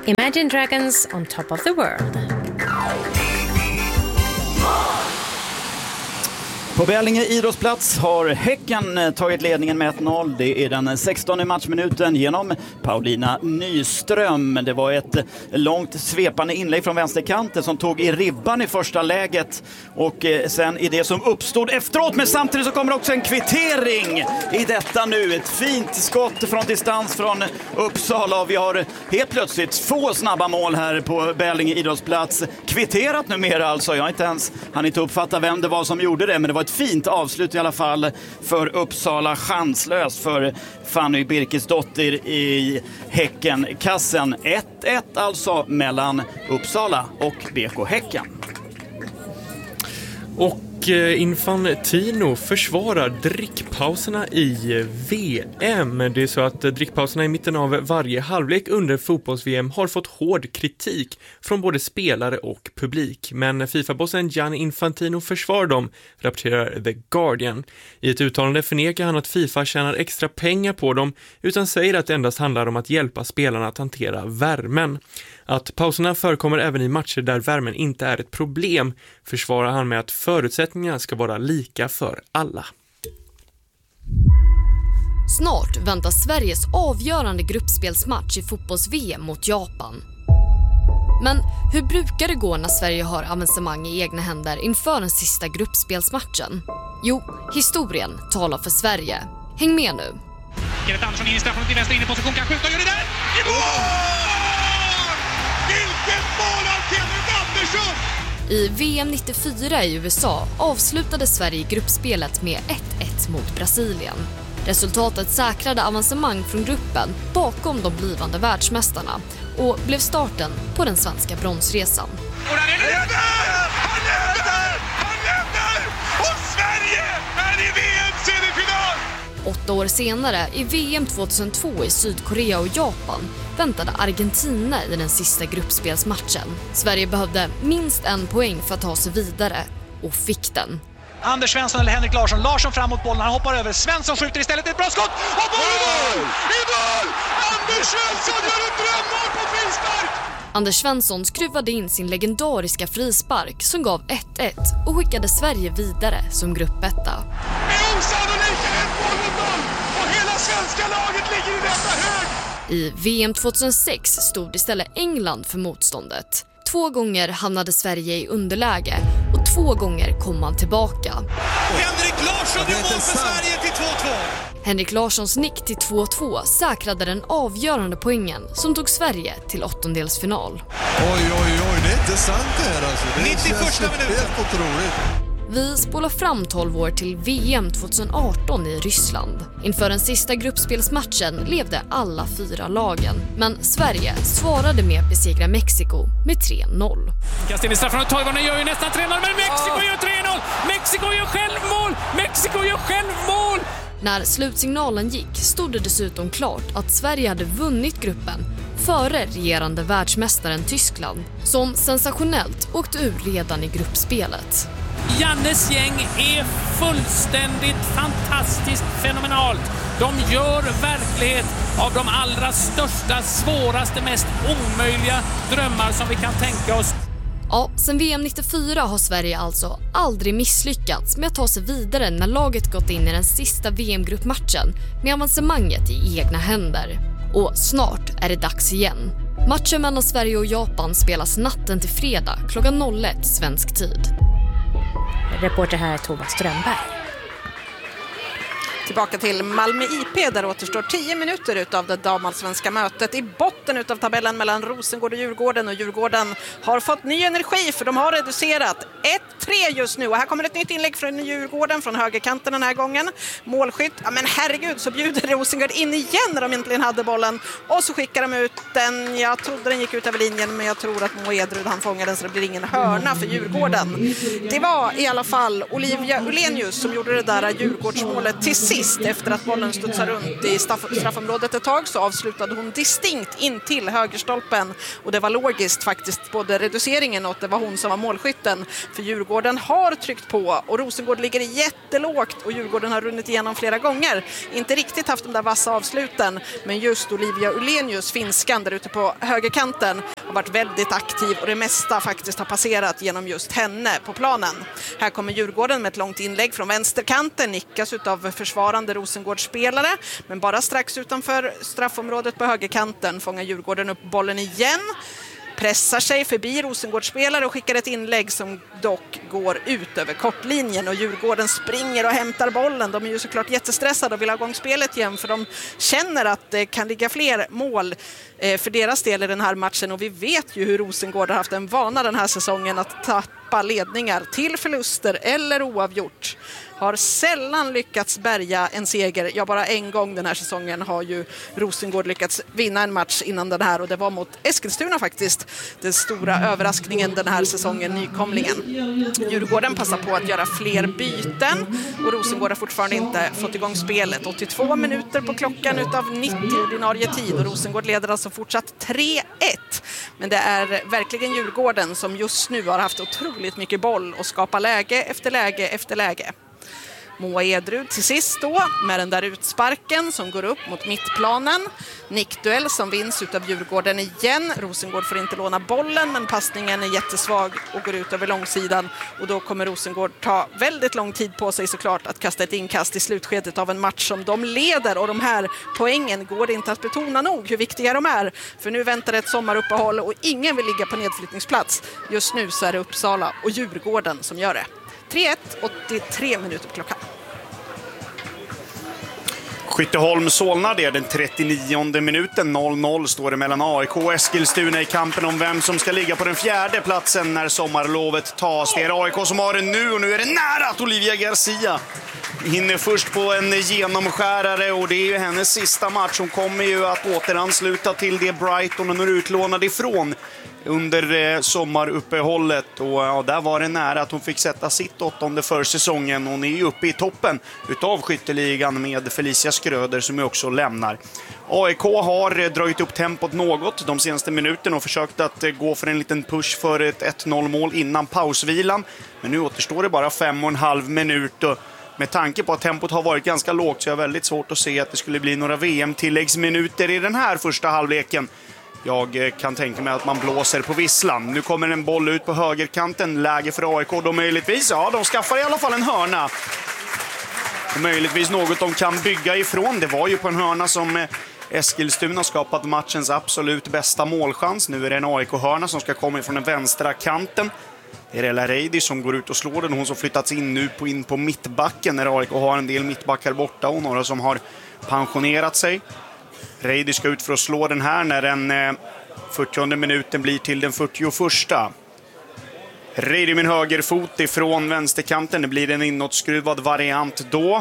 Imagine Dragons on Top of the World. På Vellinge idrottsplats har Häcken tagit ledningen med 1-0. Det är den 16:e matchminuten genom Paulina Nyström. Det var ett långt svepande inlägg från vänsterkanten som tog i ribban i första läget. Och sen i det som uppstod efteråt. Men samtidigt så kommer också en kvittering i detta nu. Ett fint skott från distans från Uppsala. Och vi har helt plötsligt 2 snabba mål här på Vellinge idrottsplats. Kvitterat numera alltså. Jag hann inte uppfatta vem det var som gjorde det. Men det var ett fint avslut i alla fall för Uppsala. Chanslöst för Fanny Birkesdotter i Häckenkassen. 1-1 alltså mellan Uppsala och BK Häcken. Och Infantino försvarar drickpauserna i VM. Det är så att drickpauserna i mitten av varje halvlek under fotbolls-VM har fått hård kritik från både spelare och publik. Men FIFA-bossen Gianni Infantino försvarar dem, rapporterar The Guardian. I ett uttalande förnekar han att FIFA tjänar extra pengar på dem, utan säger att det endast handlar om att hjälpa spelarna att hantera värmen. Att pauserna förekommer även i matcher där värmen inte är ett problem försvarar han med att förutsättningarna ska vara lika för alla. Snart väntas Sveriges avgörande gruppspelsmatch i fotbolls-VM mot Japan. Men hur brukar det gå när Sverige har avancemang i egna händer inför den sista gruppspelsmatchen? Jo, historien talar för Sverige. Häng med nu. Kenneth Andersson in i straffområdet i vänster inneposition, kan skjuta och gör det där! I mål! Vilket mål av Kenneth Andersson! I VM 94 i USA avslutade Sverige gruppspelet med 1-1 mot Brasilien. Resultatet säkrade avancemang från gruppen bakom de blivande världsmästarna och blev starten på den svenska bronsresan. Och han lever! Han lever! Han lever! Och Sverige är i VM-semifinal! 8 år senare, i VM 2002 i Sydkorea och Japan, väntade Argentina i den sista gruppspelsmatchen. Sverige behövde minst 1 poäng för att ta sig vidare, och fick den. Anders Svensson eller Henrik Larsson. Larsson fram mot bollen, han hoppar över. Svensson skjuter istället, ett bra skott! Och bollen i mål! I mål! Anders Svensson gör en drömmål på frispark! Anders Svensson skruvade in sin legendariska frispark som gav 1-1 och skickade Sverige vidare som gruppetta. Det är osannolikt 1-0 och hela svenska laget ligger i detta hög! I VM 2006 stod istället England för motståndet. 2 gånger hamnade Sverige i underläge och 2 gånger kom man tillbaka. Henrik Larsson gör mål för Sverige till 2-2. Henrik Larssons nick till 2-2 säkrade den avgörande poängen som tog Sverige till åttondelsfinal. Oj, det är inte sant det här alltså. Det 91 minuten. Helt otroligt. Vi spolar fram 12 år till VM 2018 i Ryssland. Inför den sista gruppspelsmatchen levde alla 4 lagen. Men Sverige svarade med att besegra Mexiko med 3-0. Kastar in i straffområdet, Toivonen gör ju nästan 3-0, men Mexiko gör 3-0! Mexiko gör självmål! Mexiko gör självmål! När slutsignalen gick stod det dessutom klart att Sverige hade vunnit gruppen före regerande världsmästaren Tyskland, som sensationellt åkte ur redan i gruppspelet. Jannes gäng är fullständigt fantastiskt fenomenalt. De gör verklighet av de allra största, svåraste, mest omöjliga drömmar som vi kan tänka oss. Ja, sen VM 94 har Sverige alltså aldrig misslyckats med att ta sig vidare när laget gått in i den sista VM-gruppmatchen med avancemanget i egna händer. Och snart är det dags igen. Matchen mellan Sverige och Japan spelas natten till fredag klockan 01 svensk tid. Reporter här Thomas Strömberg. Tillbaka till Malmö IP där återstår 10 minuter utav det damallsvenska mötet. I botten utav tabellen mellan Rosengård och Djurgården. Och Djurgården har fått ny energi för de har reducerat 1-3 just nu. Och här kommer ett nytt inlägg från Djurgården från högerkanten den här gången. Målskytt, ja men herregud, så bjuder Rosengård in igen när de egentligen hade bollen. Och så skickar de ut den, jag trodde den gick ut över linjen, men jag tror att Mo Edrud han fångade den så det blir ingen hörna för Djurgården. Det var i alla fall Olivia Ulenius som gjorde det där Djurgårdsmålet till sist. sist, efter att bollen studsade runt i straffområdet ett tag, så avslutade hon distinkt in till högerstolpen. Och det var logiskt faktiskt, både reduceringen och att det var hon som var målskytten. För Djurgården har tryckt på och Rosengård ligger jättelågt och Djurgården har runnit igenom flera gånger. Inte riktigt haft de där vassa avsluten, men just Olivia Ullenius, finskan där ute på högerkanten, har varit väldigt aktiv och det mesta faktiskt har passerat genom just henne på planen. Här kommer Djurgården med ett långt inlägg från vänsterkanten, nickas utav försvarande Rosengårdsspelare, men bara strax utanför straffområdet på högerkanten fångar Djurgården upp bollen igen. Pressar sig förbi Rosengårdsspelare och skickar ett inlägg som dock går ut över kortlinjen och Djurgården springer och hämtar bollen. De är ju såklart jättestressade och vill ha igång spelet igen, för de känner att det kan ligga fler mål för deras del i den här matchen, och vi vet ju hur Rosengård har haft en vana den här säsongen att tappa ledningar till förluster eller oavgjort. Har sällan lyckats bärga en seger. Ja, bara en gång den här säsongen har ju Rosengård lyckats vinna en match innan den här, och det var mot Eskilstuna faktiskt. Den stora överraskningen den här säsongen, nykomlingen. Djurgården passar på att göra fler byten och Rosengård har fortfarande inte fått igång spelet. 82 minuter på klockan utav 90 ordinarie tid och Rosengård leder alltså fortsatt 3-1. Men det är verkligen Djurgården som just nu har haft otroligt mycket boll och skapar läge efter läge efter läge. Moa Edrud till sist då med den där utsparken som går upp mot mittplanen. Nickduell som vinns utav Djurgården igen. Rosengård får inte låna bollen, men passningen är jättesvag och går ut över långsidan. Och då kommer Rosengård ta väldigt lång tid på sig såklart att kasta ett inkast i slutskedet av en match som de leder. Och de här poängen går det inte att betona nog hur viktiga de är. För nu väntar ett sommaruppehåll och ingen vill ligga på nedflyttningsplats. Just nu så är det Uppsala och Djurgården som gör det. 3-1, 83 minuter på klockan. Skytteholm-Solna, det är den 39:e minuten. 0-0 står det mellan AIK och Eskilstuna i kampen om vem som ska ligga på den 4:e platsen när sommarlovet tas. Det är AIK som har det nu, och nu är det nära att Olivia Garcia hinner först på en genomskärare, och det är ju hennes sista match. Hon kommer ju att återansluta till det Brighton hon är utlånad ifrån under sommaruppehållet, och ja, där var det nära att hon fick sätta sitt 8:e för säsongen. Hon är ju uppe i toppen utav skytteligan med Felicia Skröder som ju också lämnar. AIK har dragit upp tempot något de senaste minuterna och försökt att gå för en liten push för ett 1-0-mål innan pausvilan, men nu återstår det bara 5,5 minuter. Med tanke på att tempot har varit ganska lågt så är det väldigt svårt att se att det skulle bli några VM-tilläggsminuter i den här första halvleken. Jag kan tänka mig att man blåser på visslan. Nu kommer en boll ut på högerkanten. Läge för AIK. De möjligtvis, ja, de skaffar i alla fall en hörna. Och möjligtvis något de kan bygga ifrån. Det var ju på en hörna som Eskilstuna skapat matchens absolut bästa målchans. Nu är det en AIK-hörna som ska komma från den vänstra kanten. Det är Ella Reidi som går ut och slår den. Hon som flyttats in nu in på mittbacken när AIK har en del mittbackar borta och några som har pensionerat sig. Reidi ska ut för att slå den här när den 40:e minuten blir till den 41:a. Reidi med en högerfot ifrån vänsterkanten. Det blir en inåtskruvad variant då.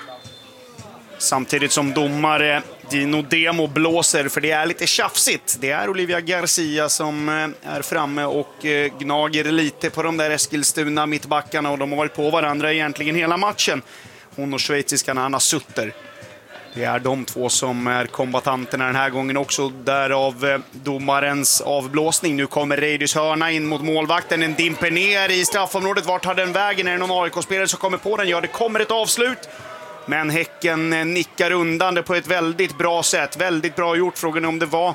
Samtidigt som domare Dino Demo blåser, för det är lite tjafsigt. Det är Olivia Garcia som är framme och gnager lite på de där Eskilstuna mittbackarna, och de har varit på varandra egentligen hela matchen. Hon och schweiziskan Anna Sutter. Det är de två som är kombatanterna den här gången också. Därav domarens avblåsning. Nu kommer Reidys hörna in mot målvakten. Den dimper ner i straffområdet. Vart har den vägen? Är det någon AIK-spelare som kommer på den? Ja, det kommer ett avslut. Men Häcken nickar undan det på ett väldigt bra sätt. Väldigt bra gjort. Frågan är om det var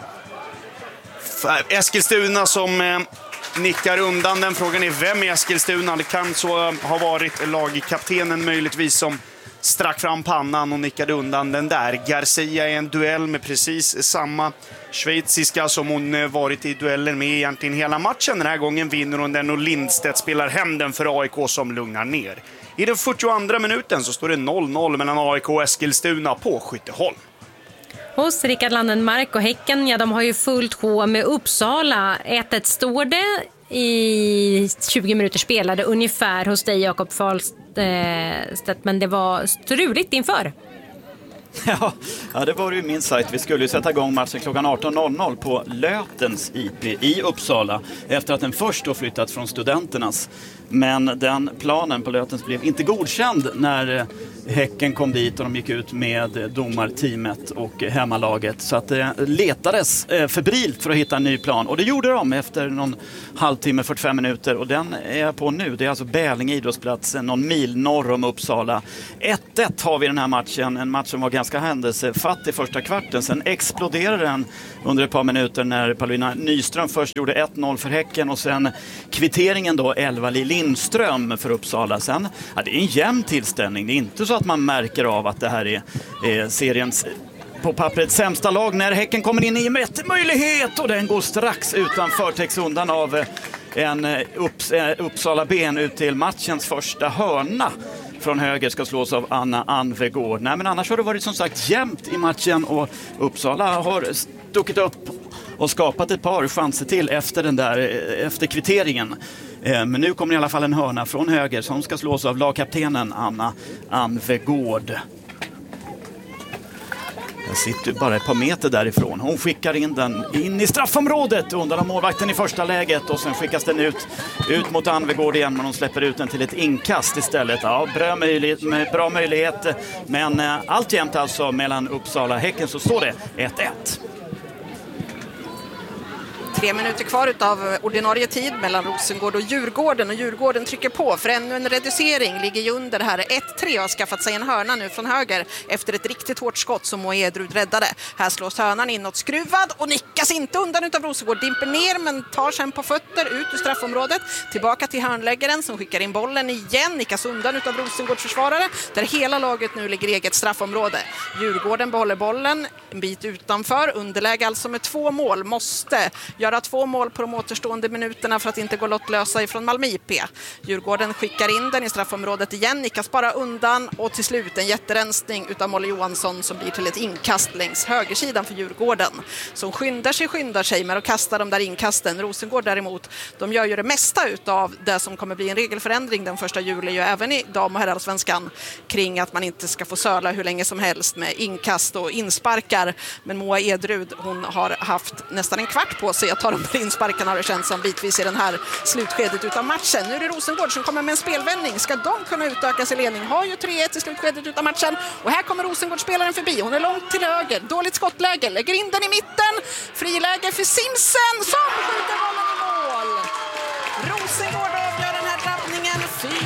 Eskilstuna som nickar undan den. Frågan är vem är Eskilstuna? Det kan så ha varit lagkaptenen möjligtvis som strack fram pannan och nickade undan den där. Garcia är en duell med precis samma schweiziska som hon varit i dueller med egentligen hela matchen. Den här gången vinner hon den och Lindstedt spelar hem den för AIK som lugnar ner. I den 42:a minuten så står det 0-0 mellan AIK och Eskilstuna på Skytteholm. Hos Rickard Landenmark och Häcken, ja, de har ju fullt sjå med Uppsala. 1-1 står det i 20 minuter spelade ungefär hos dig, Jakob Fahlstedt, men det var struligt inför. Ja, det var ju min sajt. Vi skulle ju sätta igång matchen klockan 18.00 på Lötens IP i Uppsala efter att den först då flyttats från Studenternas. Men den planen på Lötens blev inte godkänd när Häcken kom dit och de gick ut med domarteamet och hemmalaget. Så att det letades febrilt för att hitta en ny plan. Och det gjorde de efter någon halvtimme, 45 minuter. Och den är jag på nu. Det är alltså Bälinge idrottsplats, någon mil norr om Uppsala. 1-1 har vi i den här matchen. En match som var ganska händelsefatt i första kvarten. Sen exploderade den under ett par minuter när Paulina Nyström först gjorde 1-0 för Häcken. Och sen kvitteringen då Elva-Li Lindström för Uppsala. Sen, det är en jämn tillställning. Det är inte så att man märker av att det här är seriens på pappret sämsta lag när Häcken kommer in i möjlighet och den går strax utan förtäcks undan av en Uppsala ben ut till matchens första hörna. Från höger ska slås av Anna Anvegård. Nej, men annars har det varit som sagt jämnt i matchen och Uppsala har stuckit upp och skapat ett par chanser till efter kvitteringen. Men nu kommer i alla fall en hörna från höger som ska slås av lagkaptenen Anna Anvegård. Den sitter bara ett par meter därifrån. Hon skickar in den in i straffområdet undan målvakten i första läget och sen skickas den ut mot Anvegård igen, men hon släpper ut den till ett inkast istället. Ja, bra möjlighet, men alltjämt alltså mellan Uppsala och Häcken så står det 1-1. 3 minuter kvar av ordinarie tid mellan Rosengård och Djurgården. Och Djurgården trycker på för ännu en reducering. Ligger ju under här. 1-3 har skaffat sig en hörna nu från höger efter ett riktigt hårt skott som Moa Edrud räddade. Här slås hörnan inåt skruvad och nickas inte undan utav Rosengård. Dimper ner men tar sen på fötter ut ur straffområdet. Tillbaka till hörnläggaren som skickar in bollen igen. Nickas undan utav Rosengårds försvarare. Där hela laget nu ligger i eget straffområde. Djurgården behåller bollen en bit utanför. Underläge alltså med 2 mål. Måste göra 2 mål på de återstående minuterna för att inte gå lottlösa ifrån Malmö IP. Djurgården skickar in den i straffområdet igen, nickas bara undan och till slut en jätterensning utav Molly Johansson som blir till ett inkast längs högersidan för Djurgården. Som skyndar sig med att kasta de där inkasten. Rosengård däremot, de gör ju det mesta utav det som kommer bli en regelförändring den 1 juli ju även i dam- och herrallsvenskan kring att man inte ska få söla hur länge som helst med inkast och insparkar. Men Moa Edrud, hon har haft nästan en kvart på sig att ta de insparkarna, har det känts som bitvis i den här slutskedet utav matchen. Nu är det Rosengård som kommer med en spelvändning. Ska de kunna utöka sin ledning? Har ju 3-1 i slutskedet utav matchen. Och här kommer Rosengård-spelaren förbi. Hon är långt till höger. Dåligt skottläge. Lägger in den i mitten. Friläge för Simsen som skjuter bollen i mål. Rosengård avgör den här drabbningen.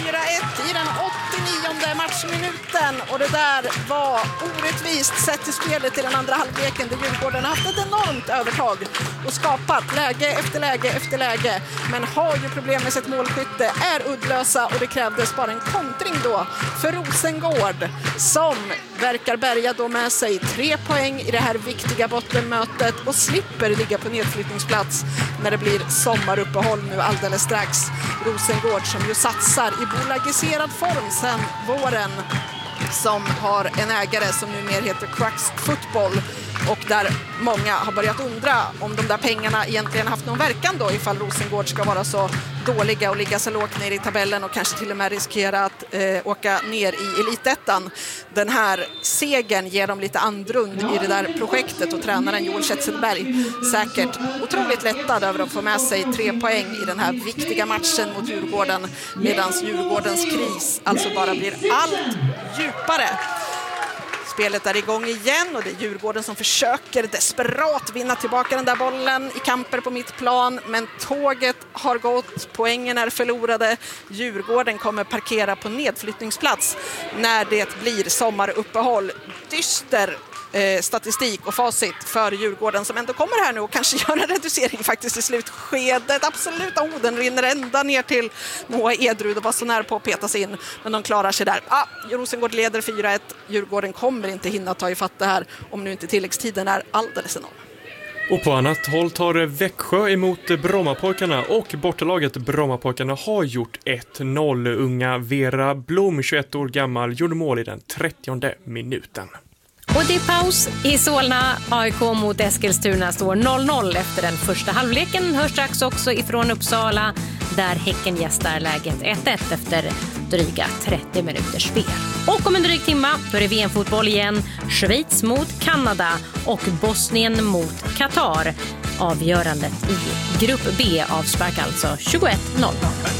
4-1 i den 89:e matchminuten. Och det där var orättvist sett i spelet i den andra halvleken där Djurgården har haft ett enormt övertag och skapat läge efter läge efter läge. Men har ju problem med sitt målskytte, är uddlösa och det krävdes bara en kontring då för Rosengård som verkar bärga då med sig 3 poäng i det här viktiga bottenmötet och slipper ligga på nedflyttningsplats när det blir sommaruppehåll nu alldeles strax. Rosengård som ju satsar i bolagiserad form sedan våren, som har en ägare som numera heter Crux Football och där många har börjat undra om de där pengarna egentligen haft någon verkan då ifall Rosengård ska vara så dåliga och ligga så lågt ner i tabellen och kanske till och med riskera att åka ner i elitettan. Den här segern ger dem lite andrund i det där projektet och tränaren Joel Schetzelberg säkert otroligt lättad över att få med sig 3 poäng i den här viktiga matchen mot Djurgården, medan Djurgårdens kris alltså bara blir allt djupare. Spelet är igång igen och det är Djurgården som försöker desperat vinna tillbaka den där bollen i kamper på mittplan. Men tåget har gått, poängen är förlorade. Djurgården kommer parkera på nedflyttningsplats när det blir sommaruppehåll. Dyster statistik och facit för Djurgården som ändå kommer här nu och kanske gör en reducering faktiskt i slutskedet. Absolut, den rinner ända ner till Moa Edrud och var så nära på att petas in, men de klarar sig där. Rosengård leder 4-1. Djurgården kommer inte hinna ta ifatt det här om nu inte tilläggstiden är alldeles enorm. Och på annat håll tar Växjö emot Brommapojkarna och bortalaget Brommapojkarna har gjort 1-0. Unga Vera Blom, 21 år gammal, gjorde mål i den 30:e minuten. Och det är paus i Solna. AIK mot Eskilstuna står 0-0 efter den första halvleken. Hörs strax också ifrån Uppsala där Häcken gästar läget 1-1 efter dryga 30 minuters spel. Och om en dryg timma då är det VM-fotboll igen. Schweiz mot Kanada och Bosnien mot Qatar. Avgörandet i grupp B avspark alltså 21:00.